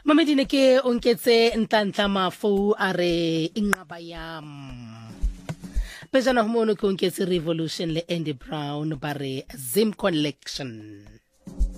Mamedine ke onketse ntantla mafu are inqaba yam. Pejana homono ke onketse Revolution le Andy Brown bare Zim Collection.